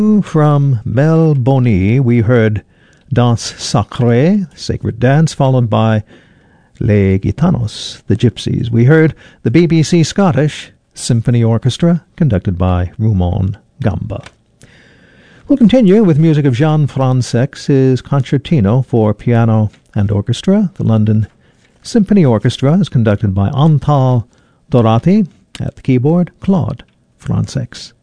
From Mel Boni, we heard Danse Sacrée, Sacred Dance, followed by Les Gitanos, the Gypsies. We heard the BBC Scottish Symphony Orchestra, conducted by Rumon Gamba. We'll continue with music of Jean Fransek's his Concertino for Piano and Orchestra. The London Symphony Orchestra is conducted by Antal Dorati. At the keyboard, Claude Fransex.